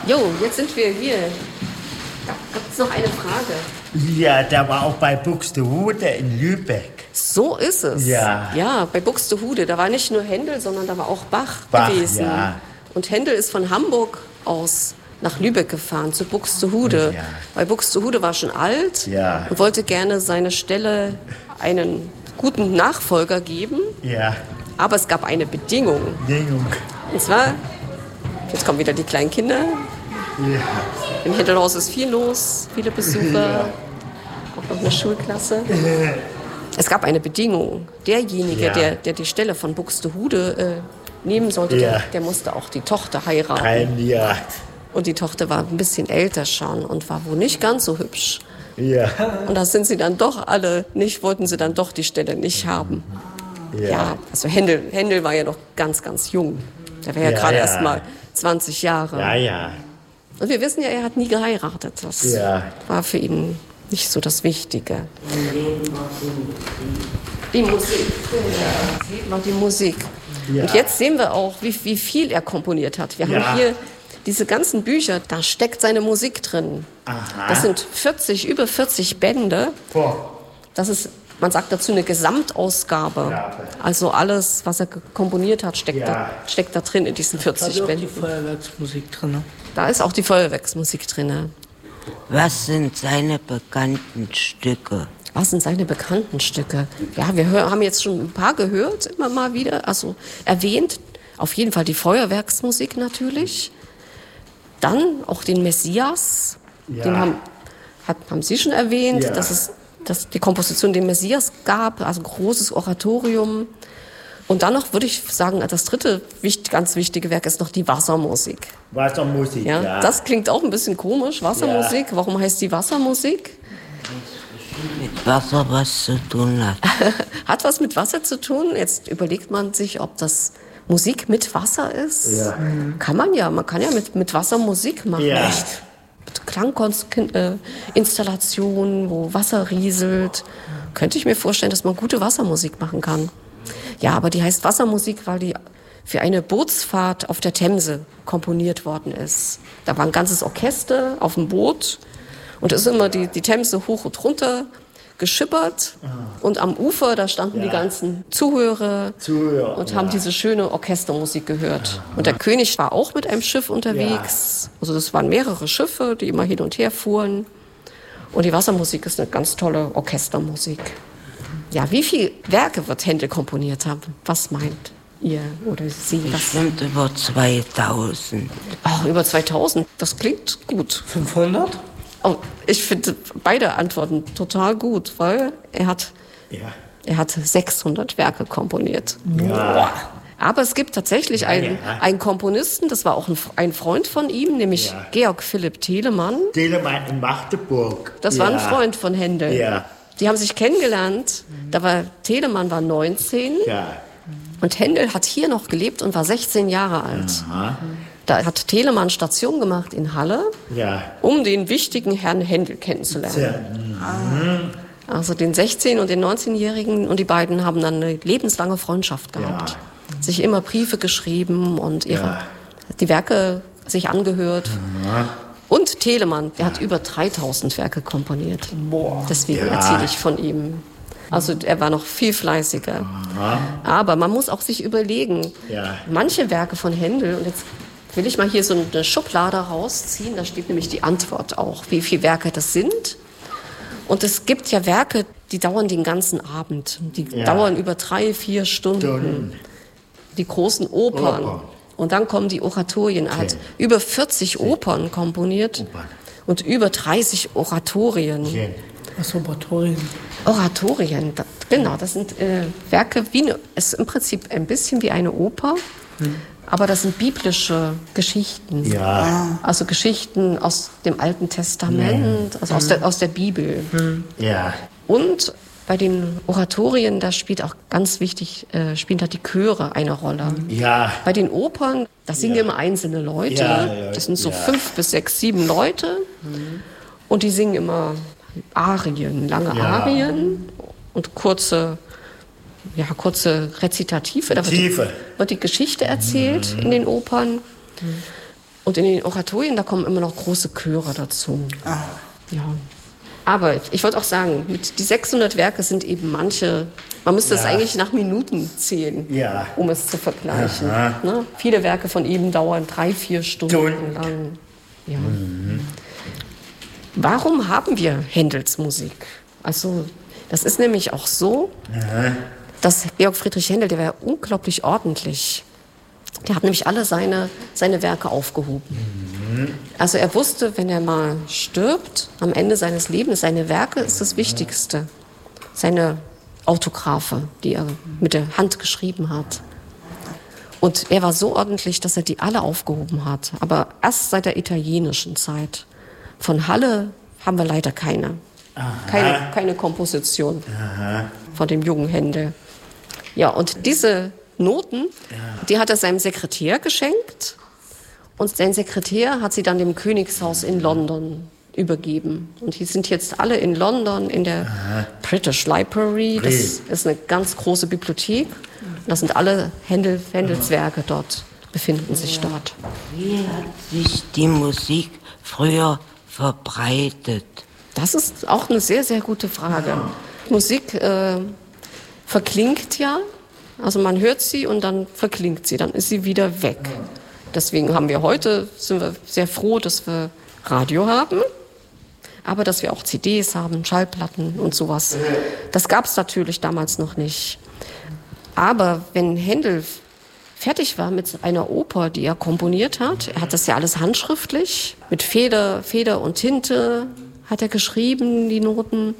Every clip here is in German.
Jo, jetzt sind wir hier. Gibt's noch eine Frage? Ja, der war auch bei Buxtehude in Lübeck. So ist es. Ja. Ja, bei Buxtehude. Da war nicht nur Händel, sondern da war auch Bach gewesen. Ja. Und Händel ist von Hamburg aus nach Lübeck gefahren, zu Buxtehude. Ja. Weil Buxtehude war schon alt und wollte gerne seine Stelle einen guten Nachfolger geben. Ja. Aber es gab eine Bedingung. Und zwar, jetzt kommen wieder die kleinen Kinder. Ja. Im Händelhaus ist viel los, viele Besucher, auch noch eine Schulklasse. Es gab eine Bedingung. Derjenige, der die Stelle von Buxtehude nehmen sollte, der musste auch die Tochter heiraten. Und die Tochter war ein bisschen älter schon und war wohl nicht ganz so hübsch. Ja. Und da sind sie dann doch alle nicht, wollten sie dann doch die Stelle nicht haben. Ja, also Händel war ja noch ganz, ganz jung. Der war ja gerade erst mal 20 Jahre. Ja. Und wir wissen ja, er hat nie geheiratet. Das war für ihn nicht so das Wichtige. Die Musik. Die Musik. Ja. Und jetzt sehen wir auch, wie viel er komponiert hat. Wir haben hier diese ganzen Bücher, da steckt seine Musik drin. Aha. Das sind über 40 Bände. Das ist, man sagt dazu, eine Gesamtausgabe. Also alles, was er komponiert hat, steckt da drin in diesen 40 Bänden. Da ist auch die Feuerwerksmusik drin. Da ist auch die Feuerwerksmusik drin. Was sind seine bekannten Stücke? Was sind seine bekannten Stücke? Ja, wir haben jetzt schon ein paar gehört, immer mal wieder. Also erwähnt, auf jeden Fall die Feuerwerksmusik natürlich. Dann auch den Messias. Den haben Sie schon erwähnt, dass die Komposition den Messias gab, also großes Oratorium. Und dann noch, würde ich sagen, das dritte ganz wichtige Werk ist noch die Wassermusik. Wassermusik, ja. Das klingt auch ein bisschen komisch, Wassermusik. Warum heißt die Wassermusik? Mit Wasser was zu tun hat. Hat was mit Wasser zu tun? Jetzt überlegt man sich, ob das Musik mit Wasser ist. Ja. Man kann ja mit Wasser Musik machen. Ja. Mit Klanginstallationen, wo Wasser rieselt. Könnte ich mir vorstellen, dass man gute Wassermusik machen kann. Ja, aber die heißt Wassermusik, weil die für eine Bootsfahrt auf der Themse komponiert worden ist. Da war ein ganzes Orchester auf dem Boot und es ist immer die Themse hoch und runter geschippert. Und am Ufer, da standen die ganzen Zuhörer und haben diese schöne Orchestermusik gehört. Und der König war auch mit einem Schiff unterwegs. Also das waren mehrere Schiffe, die immer hin und her fuhren. Und die Wassermusik ist eine ganz tolle Orchestermusik. Ja, wie viele Werke wird Händel komponiert haben? Was meint ihr oder Sie? Bestimmt über 2000. Oh, über 2000, das klingt gut. 500? Oh, ich finde beide Antworten total gut, weil er hat 600 Werke komponiert. Ja. Aber es gibt tatsächlich einen Komponisten, das war auch ein Freund von ihm, nämlich Georg Philipp Telemann. Telemann in Magdeburg. Das war ein Freund von Händel. Ja. Die haben sich kennengelernt, Telemann war 19 und Händel hat hier noch gelebt und war 16 Jahre alt. Aha. Da hat Telemann Station gemacht in Halle, um den wichtigen Herrn Händel kennenzulernen. Also den 16- und den 19-Jährigen, und die beiden haben dann eine lebenslange Freundschaft gehabt. Sich immer Briefe geschrieben und die Werke sich angehört. Und Telemann, der hat über 3000 Werke komponiert. Deswegen erzähle ich von ihm. Also er war noch viel fleißiger. Aber man muss auch sich überlegen, manche Werke von Händel, und jetzt will ich mal hier so eine Schublade rausziehen, da steht nämlich die Antwort auch, wie viele Werke das sind. Und es gibt ja Werke, die dauern den ganzen Abend. Die dauern über 3-4 Stunden. Die großen Opern. Und dann kommen die Oratorien. Er hat über 40 Opern komponiert und über 30 Oratorien. Was Oratorien? Oratorien, genau. Das sind Werke, es ist im Prinzip ein bisschen wie eine Oper, aber das sind biblische Geschichten. Ja. Also Geschichten aus dem Alten Testament, also aus der Bibel. Ja. Und bei den Oratorien, da spielt auch ganz wichtig, spielen da die Chöre eine Rolle. Ja. Bei den Opern, da singen immer einzelne Leute. Das sind so 5 bis 6, 7 Leute. Und die singen immer Arien, lange Arien und kurze Rezitative. Da wird die Geschichte erzählt in den Opern. Und in den Oratorien, da kommen immer noch große Chöre dazu. Ja. Aber ich wollte auch sagen, die 600 Werke sind eben manche, man müsste es eigentlich nach Minuten zählen, um es zu vergleichen. Ne? Viele Werke von ihm dauern 3-4 Stunden lang. Ja. Warum haben wir Händels Musik? Also, das ist nämlich auch so, dass Georg Friedrich Händel, der war ja unglaublich ordentlich. Der hat nämlich alle seine Werke aufgehoben. Also er wusste, wenn er mal stirbt, am Ende seines Lebens, seine Werke ist das Wichtigste. Seine Autographe, die er mit der Hand geschrieben hat. Und er war so ordentlich, dass er die alle aufgehoben hat. Aber erst seit der italienischen Zeit. Von Halle haben wir leider keine. Keine Komposition von dem jungen Händel. Ja, und diese Noten, die hat er seinem Sekretär geschenkt. Und sein Sekretär hat sie dann dem Königshaus in London übergeben. Und die sind jetzt alle in London in der British Library. Das ist eine ganz große Bibliothek. Und das sind alle Händels Werke dort, befinden sich dort. Wie hat sich die Musik früher verbreitet? Das ist auch eine sehr, sehr gute Frage. Musik verklingt ja. Also man hört sie und dann verklingt sie, dann ist sie wieder weg. Deswegen sind wir sehr froh, dass wir Radio haben, aber dass wir auch CDs haben, Schallplatten und sowas. Das gab es natürlich damals noch nicht. Aber wenn Händel fertig war mit einer Oper, die er komponiert hat, er hat das ja alles handschriftlich, mit Feder und Tinte hat er geschrieben, die Noten.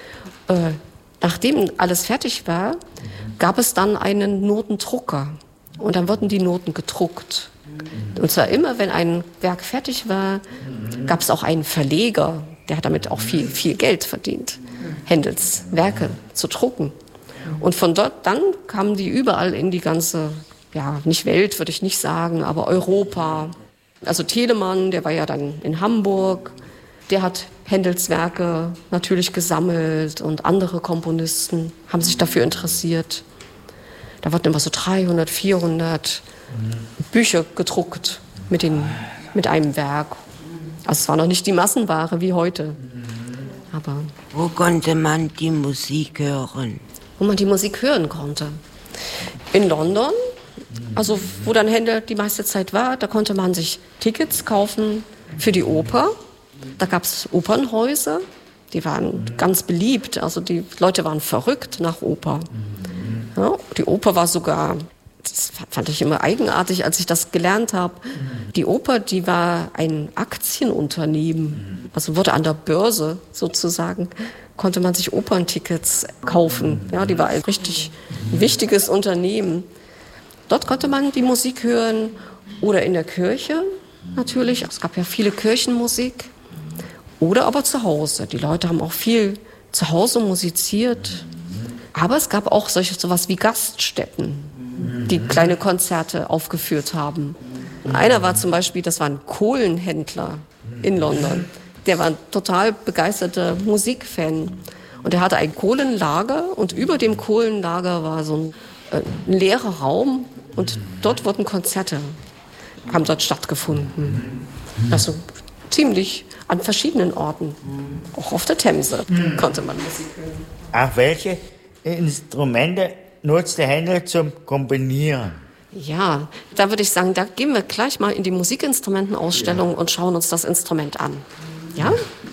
Nachdem alles fertig war, gab es dann einen Notendrucker und dann wurden die Noten gedruckt. Und zwar immer, wenn ein Werk fertig war, gab es auch einen Verleger, der hat damit auch viel, viel Geld verdient, Händels Werke zu drucken. Und von dort dann kamen die überall in die ganze, nicht Welt, würde ich nicht sagen, aber Europa. Also Telemann, der war ja dann in Hamburg, der hat Händels Werke natürlich gesammelt und andere Komponisten haben sich dafür interessiert. Da wurden immer so 300, 400 Bücher gedruckt mit einem Werk. Also es war noch nicht die Massenware wie heute. Aber wo konnte man die Musik hören? Wo man die Musik hören konnte? In London, also wo dann Händel die meiste Zeit war, da konnte man sich Tickets kaufen für die Oper. Da gab es Opernhäuser, die waren ganz beliebt. Also die Leute waren verrückt nach Oper. Ja, die Oper war sogar, das fand ich immer eigenartig, als ich das gelernt habe. Die Oper, die war ein Aktienunternehmen. Also wurde an der Börse sozusagen, konnte man sich Operntickets kaufen. Ja, die war ein richtig wichtiges Unternehmen. Dort konnte man die Musik hören oder in der Kirche natürlich. Es gab ja viele Kirchenmusik. Oder aber zu Hause. Die Leute haben auch viel zu Hause musiziert. Aber es gab auch sowas wie Gaststätten, die kleine Konzerte aufgeführt haben. Einer war zum Beispiel, das war ein Kohlenhändler in London. Der war ein total begeisterter Musikfan. Und er hatte ein Kohlenlager und über dem Kohlenlager war so ein leerer Raum und dort wurden Konzerte, haben dort stattgefunden. Also ziemlich an verschiedenen Orten. Auch auf der Themse konnte man Musik hören. Ach, welche Instrumente nutzte Händel zum Komponieren? Ja, da würde ich sagen, da gehen wir gleich mal in die Musikinstrumentenausstellung und schauen uns das Instrument an. Ja?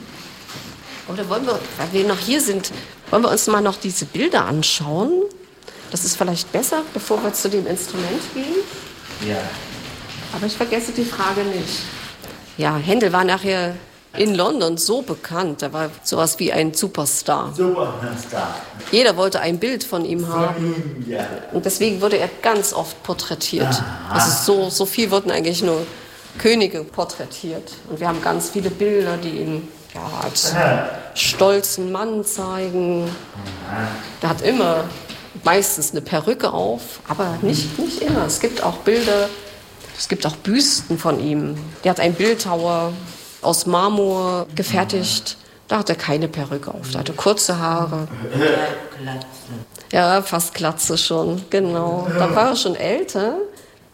Oder wollen wir, weil wir noch hier sind, wollen wir uns mal noch diese Bilder anschauen? Das ist vielleicht besser, bevor wir zu dem Instrument gehen. Ja. Aber ich vergesse die Frage nicht. Ja, Händel war nachher in London so bekannt. Er war sowas wie ein Superstar. Superstar. Jeder wollte ein Bild von ihm haben. Ja. Und deswegen wurde er ganz oft porträtiert. Also so viel wurden eigentlich nur Könige porträtiert. Und wir haben ganz viele Bilder, die ihn als stolzen Mann zeigen. Der hat immer meistens eine Perücke auf, aber nicht immer. Es gibt auch Bilder, es gibt auch Büsten von ihm. Der hat einen Bildhauer aus Marmor gefertigt. Da hat er keine Perücke auf, da hatte kurze Haare. Ja, fast Glatze schon, genau. Da war er schon älter.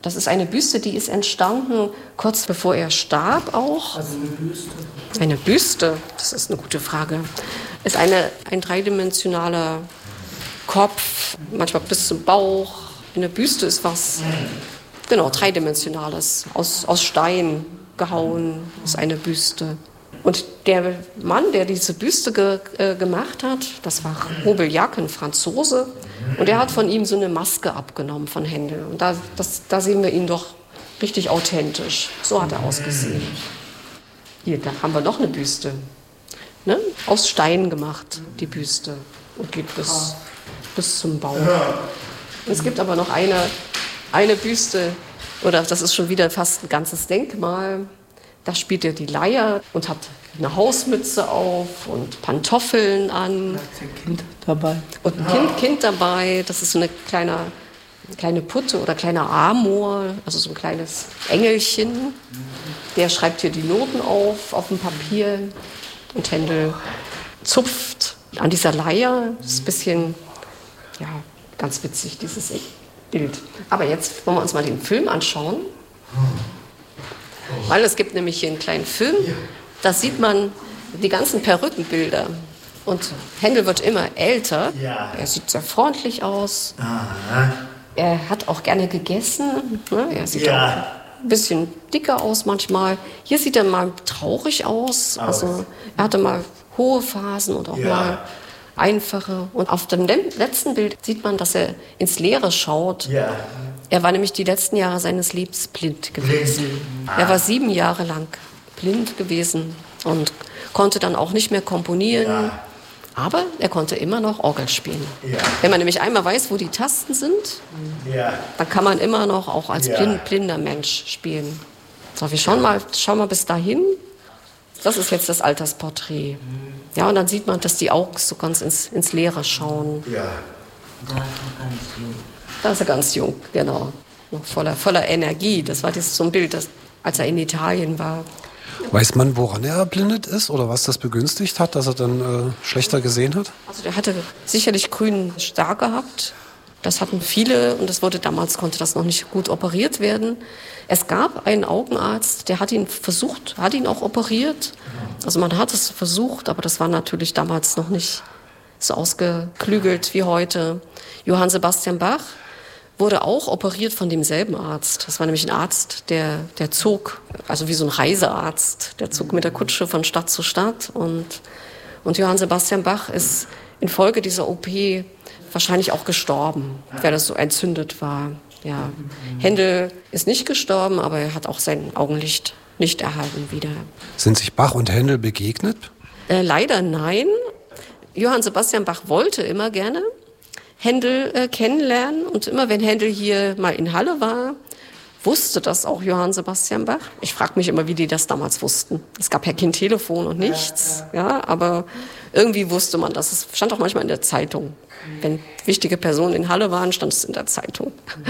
Das ist eine Büste, die ist entstanden kurz bevor er starb auch. Also eine Büste? Eine Büste, das ist eine gute Frage. Ist ein dreidimensionaler Kopf, manchmal bis zum Bauch. Eine Büste ist was, genau, dreidimensionales, aus Stein gehauen, ist eine Büste. Und der Mann, der diese Büste gemacht hat, das war Hobeljack, ein Franzose. Und der hat von ihm so eine Maske abgenommen von Händel. Und da sehen wir ihn doch richtig authentisch. So hat er ausgesehen. Hier, da haben wir noch eine Büste. Ne? Aus Stein gemacht, die Büste. Und geht bis zum Bauch. Es gibt aber noch eine Büste, oder das ist schon wieder fast ein ganzes Denkmal. Da spielt er die Leier und hat eine Hausmütze auf und Pantoffeln an. Da ist ein Kind dabei. Und ein Kind dabei. Das ist so eine kleine Putte oder kleiner Amor, also so ein kleines Engelchen. Der schreibt hier die Noten auf dem Papier. Und Händel zupft an dieser Leier. Das ist ein bisschen, ja, ganz witzig, dieses Bild. Aber jetzt wollen wir uns mal den Film anschauen. Weil es gibt nämlich hier einen kleinen Film, da sieht man die ganzen Perückenbilder. Und Händel wird immer älter. Er sieht sehr freundlich aus. Er hat auch gerne gegessen. Ne? Er sieht auch ein bisschen dicker aus manchmal. Hier sieht er mal traurig aus. Also er hatte mal hohe Phasen und auch mal einfache. Und auf dem letzten Bild sieht man, dass er ins Leere schaut. Er war nämlich die letzten Jahre seines Lebens blind gewesen. Er war 7 Jahre lang blind gewesen und konnte dann auch nicht mehr komponieren. Aber er konnte immer noch Orgel spielen. Wenn man nämlich einmal weiß, wo die Tasten sind, dann kann man immer noch auch als blinder Mensch spielen. So, wir schauen mal bis dahin. Das ist jetzt das Altersporträt. Ja, und dann sieht man, dass die Augen so ganz ins Leere schauen. Da ist er ganz jung, genau. Noch voller Energie. Das war so ein Bild, als er in Italien war. Weiß man, woran er erblindet ist oder was das begünstigt hat, dass er dann schlechter gesehen hat? Also der hatte sicherlich grünen Star gehabt. Das hatten viele und konnte das noch nicht gut operiert werden. Es gab einen Augenarzt, der hat ihn auch operiert. Also man hat es versucht, aber das war natürlich damals noch nicht so ausgeklügelt wie heute. Johann Sebastian Bach wurde auch operiert von demselben Arzt. Das war nämlich ein Arzt, der zog, also wie so ein Reisearzt, der zog mit der Kutsche von Stadt zu Stadt. Und Johann Sebastian Bach ist infolge dieser OP wahrscheinlich auch gestorben, weil das so entzündet war. Ja. Händel ist nicht gestorben, aber er hat auch sein Augenlicht nicht erhalten wieder. Sind sich Bach und Händel begegnet? Leider nein. Johann Sebastian Bach wollte immer gerne Händel kennenlernen. Und immer wenn Händel hier mal in Halle war, wusste das auch Johann Sebastian Bach. Ich frage mich immer, wie die das damals wussten. Es gab ja kein Telefon und nichts. Ja, aber irgendwie wusste man das. Es stand auch manchmal in der Zeitung. Wenn wichtige Personen in Halle waren, stand es in der Zeitung.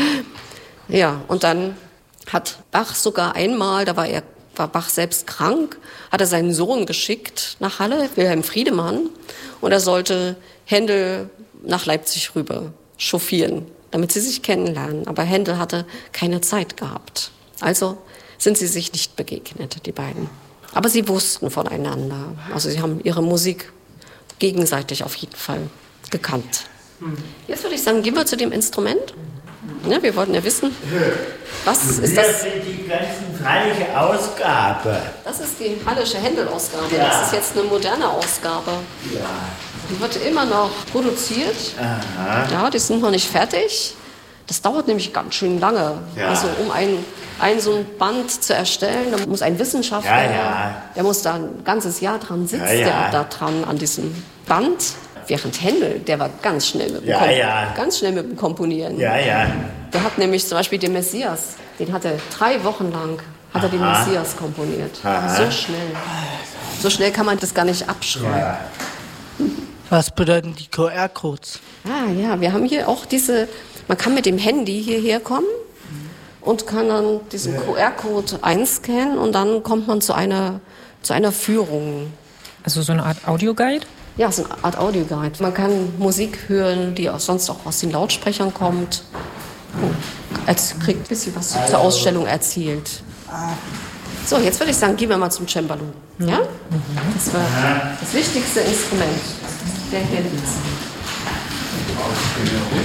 Ja, und dann hat Bach sogar einmal, war Bach selbst krank, hat er seinen Sohn geschickt nach Halle, Wilhelm Friedemann, und er sollte Händel nach Leipzig rüber chauffieren, damit sie sich kennenlernen. Aber Händel hatte keine Zeit gehabt. Also sind sie sich nicht begegnet, die beiden. Aber sie wussten voneinander. Also sie haben ihre Musik gegenseitig auf jeden Fall gekannt. Jetzt würde ich sagen, gehen wir zu dem Instrument. Ja, wir wollten ja wissen, was ist das? Die ganzen freiliche Ausgabe. Das ist die hallische Händel-Ausgabe. Ja. Das ist jetzt eine moderne Ausgabe. Ja. Die wird immer noch produziert. Aha. Ja, die sind noch nicht fertig. Das dauert nämlich ganz schön lange. Ja. Also um so ein Band zu erstellen, da muss ein Wissenschaftler, der muss da ein ganzes Jahr dran sitzen, der da dran an diesem Band. Während Händel, der war ganz schnell mit dem Komponieren. Ja. Der hat nämlich zum Beispiel den Messias, den hat er 3 Wochen lang, den Messias komponiert. So schnell. So schnell kann man das gar nicht abschreiben. Ja. Was bedeuten die QR-Codes? Ja, wir haben hier auch man kann mit dem Handy hierher kommen und kann dann diesen QR-Code einscannen und dann kommt man zu einer Führung. Also so eine Art Audioguide? Ja, so eine Art Audioguide. Man kann Musik hören, die sonst auch aus den Lautsprechern kommt. kriegt ein bisschen was zur Ausstellung erzählt. So, jetzt würde ich sagen, gehen wir mal zum Cembalo. Ja? Das war das wichtigste Instrument der Handys.